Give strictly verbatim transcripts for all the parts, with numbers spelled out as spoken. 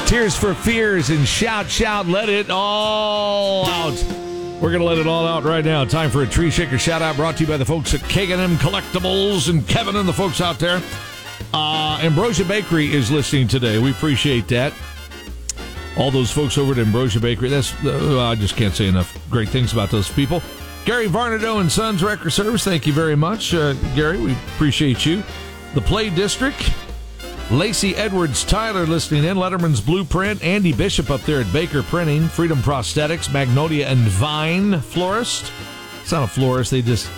Tears for Fears and Shout, Shout, Let It All Out. We're going to let it all out right now. Time for a Tree Shaker shout-out brought to you by the folks at K and M Collectibles and Kevin and the folks out there. Uh, Ambrosia Bakery is listening today. We appreciate that. All those folks over at Ambrosia Bakery. That's uh, I just can't say enough great things about those people. Gary Varnado and Sons Record Service, thank you very much. Uh, Gary, we appreciate you. The Play District. Lacey Edwards Tyler listening in. Letterman's Blueprint. Andy Bishop up there at Baker Printing. Freedom Prosthetics. Magnolia and Vine Florist. It's not a florist. They just...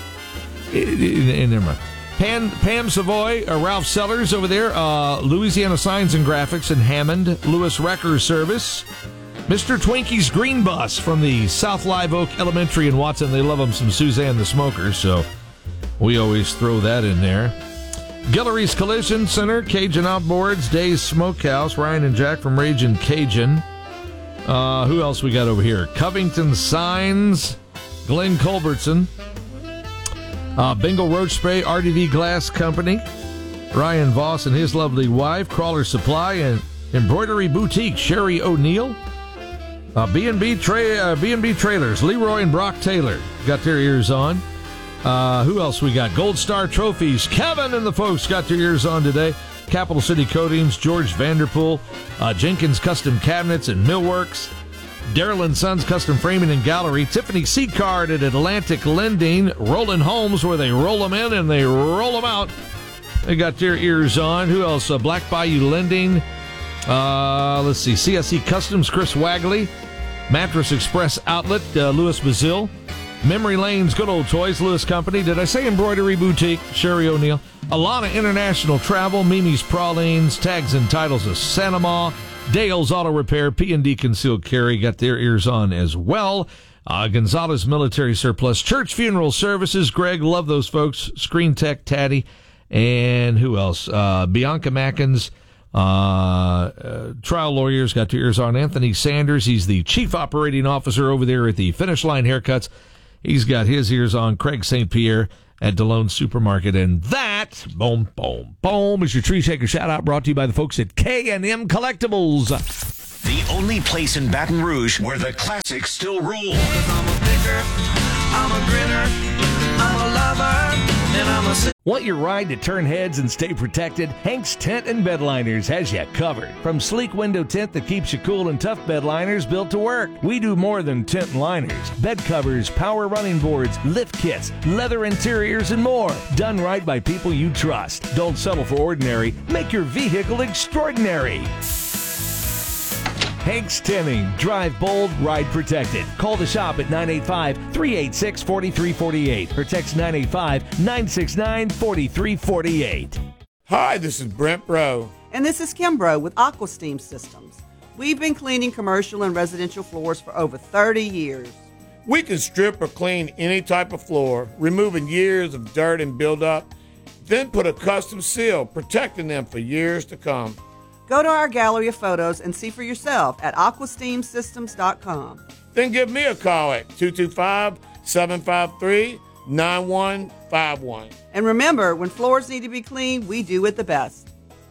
In never mind. Pan, Pam Savoy, uh, Ralph Sellers over there. Uh, Louisiana Signs and Graphics in Hammond. Lewis Wrecker Service. Mister Twinkie's Green Bus from the South Live Oak Elementary in Watson. They love them some Suzanne the Smoker, so we always throw that in there. Guillory's Collision Center, Cajun Outboards, Days Smokehouse, Ryan and Jack from Ragin' Cajun. Uh, who else we got over here? Covington Signs, Glenn Culbertson, uh, Bingo Roach Spray, R D V Glass Company, Ryan Voss and his lovely wife, Crawler Supply, and Embroidery Boutique, Sherry O'Neill. Uh, B and B tra- uh, B and B Trailers, Leroy and Brock Taylor got their ears on. Uh, who else we got? Gold Star Trophies. Kevin and the folks got their ears on today. Capital City Coatings, George Vanderpool, uh, Jenkins Custom Cabinets and Millworks, Darrell and Sons Custom Framing and Gallery, Tiffany Seacard at Atlantic Lending, Roland Homes where they roll them in and they roll them out. They got their ears on. Who else? Uh, Black Bayou Lending. Uh, let's see. C S E Customs, Chris Wagley. Mattress Express Outlet, uh, Louis Bazille. Memory Lane's Good Old Toys, Lewis Company. Did I say Embroidery Boutique? Sherry O'Neill. Alana International Travel, Mimi's Pralines, Tags and Titles of Sanama, Dale's Auto Repair, P and D Concealed Carry got their ears on as well. Uh, Gonzalez Military Surplus, Church Funeral Services, Greg, love those folks. Screen Tech, Taddy, and who else? Uh, Bianca Mackins, uh, uh, Trial Lawyers got their ears on. Anthony Sanders, he's the Chief Operating Officer over there at the Finish Line Haircuts. He's got his ears on. Craig Saint Pierre at DeLone Supermarket. And that, boom, boom, boom, is your Tree Shaker shout-out brought to you by the folks at K and M Collectibles. The only place in Baton Rouge where the classics still rule. I'm a picker, I'm a grinner, I'm a lover, and I'm a... Want your ride to turn heads and stay protected? Hank's Tent and Bedliners has you covered. From sleek window tent that keeps you cool and tough bedliners built to work. We do more than tent and liners. Bed covers, power running boards, lift kits, leather interiors, and more. Done right by people you trust. Don't settle for ordinary. Make your vehicle extraordinary. Hank's Tinning. Drive bold, ride protected. Call the shop at nine eight five, three eight six, four three four eight or text nine eight five, nine six nine, four three four eight. Hi, this is Brent Bro. And this is Kim Bro with AquaSteam Systems. We've been cleaning commercial and residential floors for over thirty years. We can strip or clean any type of floor, removing years of dirt and buildup, then put a custom seal, protecting them for years to come. Go to our gallery of photos and see for yourself at aqua steam systems dot com. Then give me a call at two two five, seven five three, nine one five one. And remember, when floors need to be cleaned, we do it the best.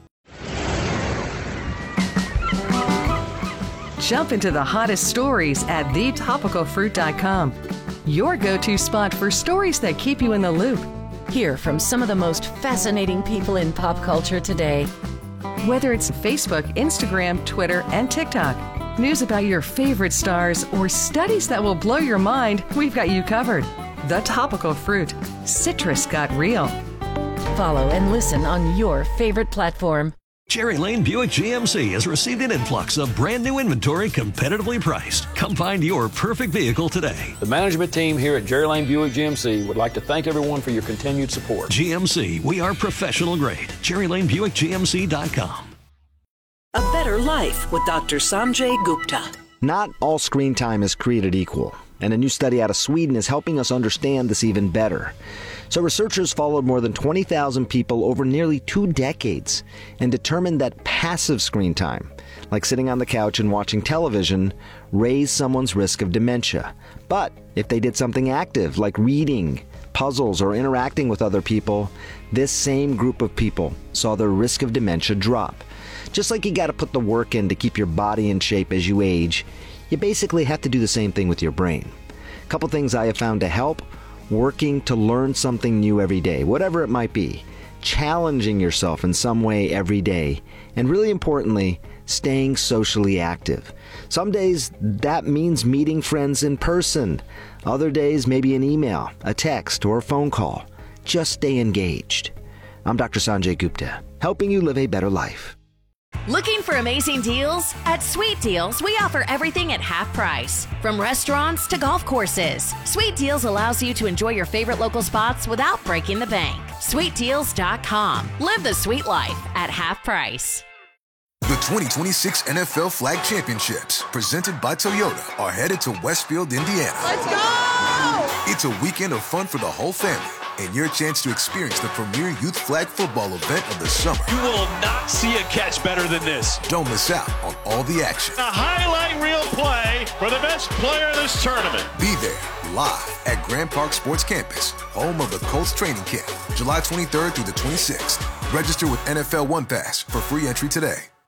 Jump into the hottest stories at the topical fruit dot com. Your go-to spot for stories that keep you in the loop. Hear from some of the most fascinating people in pop culture today. Whether it's Facebook, Instagram, Twitter, and TikTok, news about your favorite stars, or studies that will blow your mind, we've got you covered. The Topical Fruit. Citrus got real. Follow and listen on your favorite platform. Cherry Lane Buick G M C has received an influx of brand new inventory competitively priced. Come find your perfect vehicle today. The management team here at Cherry Lane Buick G M C would like to thank everyone for your continued support. G M C, we are professional grade. Cherry Lane Buick G M C dot com. A Better Life with Doctor Sanjay Gupta. Not all screen time is created equal, and a new study out of Sweden is helping us understand this even better. So researchers followed more than twenty thousand people over nearly two decades and determined that passive screen time, like sitting on the couch and watching television, raised someone's risk of dementia. But if they did something active, like reading, puzzles, or interacting with other people, this same group of people saw their risk of dementia drop. Just like you got to put the work in to keep your body in shape as you age, you basically have to do the same thing with your brain. A couple things I have found to help: working to learn something new every day, whatever it might be, challenging yourself in some way every day, and really importantly, staying socially active. Some days that means meeting friends in person. Other days, maybe an email, a text, or a phone call. Just stay engaged. I'm Doctor Sanjay Gupta, helping you live a better life. Looking for amazing deals? At Sweet Deals, we offer everything at half price. From restaurants to golf courses, Sweet Deals allows you to enjoy your favorite local spots without breaking the bank. sweet deals dot com. Live the sweet life at half price. The twenty twenty-six N F L Flag Championships, presented by Toyota, are headed to Westfield, Indiana. Let's go! It's a weekend of fun for the whole family, and your chance to experience the premier youth flag football event of the summer. You will not see a catch better than this. Don't miss out on all the action. A highlight reel play for the best player of this tournament. Be there live at Grand Park Sports Campus, home of the Colts training camp, July twenty-third through the twenty-sixth. Register with N F L One Pass for free entry today.